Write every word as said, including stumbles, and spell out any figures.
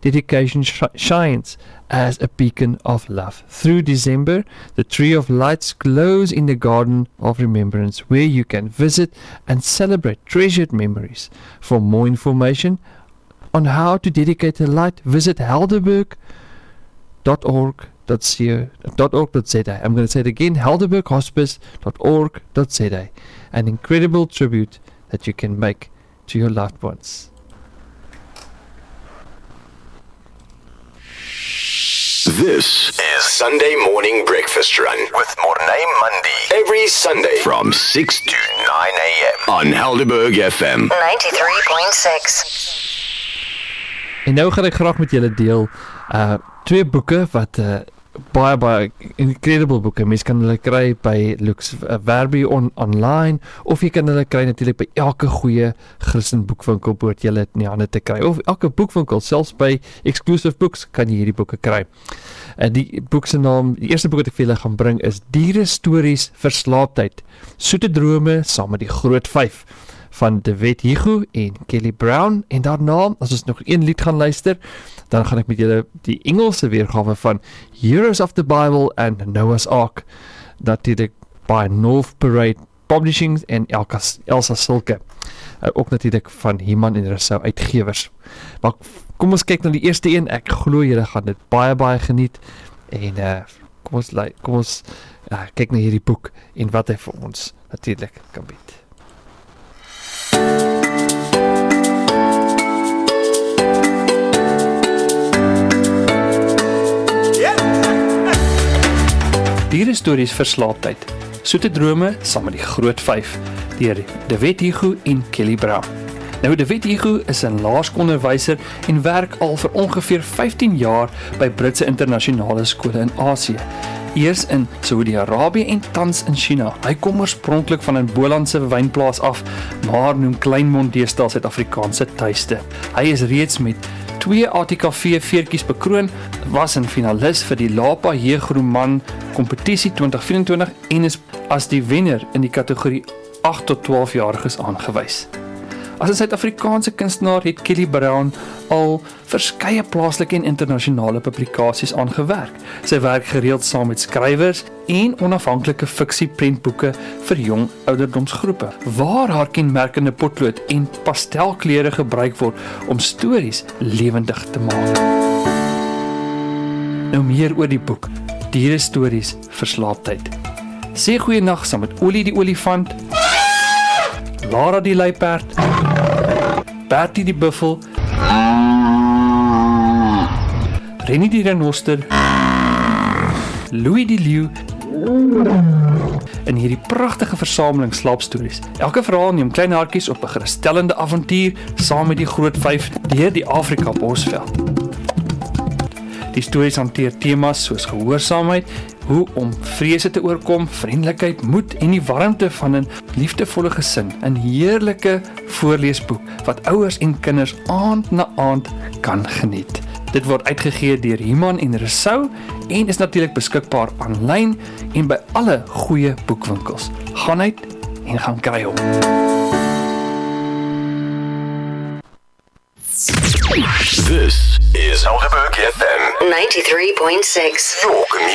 dedication sh- shines as a beacon of love. Through December, the Tree of Lights glows in the Garden of Remembrance, where you can visit and celebrate treasured memories. For more information on how to dedicate a light, visit helderberg dot org dot org dot z a. I'm going to say it again, helderberg hospice dot org dot z a. An incredible tribute that you can make to your loved ones. This is Sunday Morning Breakfast Run with Mornay Monday. Every Sunday from six to nine a.m. on Helderberg F M. ninety-three point six. En nou gaan ek graag met julle deel uh, twee boeke wat uh, baie, baie incredible boeke. Mens kan hulle kry by Lux uh, Verbi on, online, of jy kan hulle kry natuurlik by elke goeie Christen boekwinkel behoort julle het in die hande te kry, of elke boekwinkel, selfs by Exclusive Books kan jy hierdie boeke kry. Uh, die boek se naam, die eerste boek wat ek vir julle gaan bring is Diere Stories Verslaaptheid, Soete Drome saam met die Groot Vyf van David Higu en Kelly Brown, en daarna, as ons nog een lied gaan luister, dan gaan ek met julle die Engelse weergawe van Heroes of the Bible and Noah's Ark, natuurlijk by North Parade Publishing en Elka, Elsa Silke, uh, ook natuurlijk van Heman en Rousseau uitgewers. Maar kom ons kyk na die eerste een, ek glo julle gaan dit baie baie geniet, en uh, kom ons, kom ons uh, kyk na hierdie boek, en wat hy vir ons natuurlijk kan bied. Diere Stories Verslaaptheid, Soete Drome saam met die Groot Vyf, deur David Higu en Kelly Brown. Nou, David Higu is 'n laerskoolonderwyser en werk al vir ongeveer vyftien jaar by Britse internasionale skole in Asië. Eers in Saudi-Arabië en tans in China. Hy kom oorspronklik van 'n Bolandse wynplaas af, maar noem Kleinmond deesdae Suid-Afrikaanse tuiste. Hy is reeds met twee A T K V veertjies bekroon, was 'n finalis vir die Lapa Jeugroman kompetisie twintig vyf-en-twintig en is as die wenner in die kategorie agt tot twaalf jariges aangewys. As 'n Suid-Afrikaanse kunstenaar het Kelly Brown al verskeie plaaslike en internasionale publikasies aangewerk. Sy werk gereeld saam met skrywers en onafhanklike fiksieprentboeke vir jong ouderdomsgroepe, waar haar kenmerkende potlood en pastelkleure gebruik word om stories lewendig te maak. Nou meer oor die boek, Diere Stories Verslaaptheid. Sê goeienag saam met Olie die olifant, Lara die luiperd, Bertie die buffel, Rennie die renoster, Louis die leeu, in hierdie pragtige versameling slaapstories. Elke verhaal neem klein hartjies op 'n geruststellende avontuur saam met die Groot Vyf deur die Afrika Bosveld. Die stories hanteer temas soos gehoorsaamheid, hoe om vrese te oorkom, vriendelikheid, moed en die warmte van 'n liefdevolle gesin. 'n Heerlike voorleesboek wat ouers en kinders aand na aand kan geniet. Dit word uitgegee deur Heman en Rousseau en is natuurlik beskikbaar aanlyn en by alle goeie boekwinkels. Gaan uit en gaan kry hom. This is Helderberg F M ninety-three point six. Your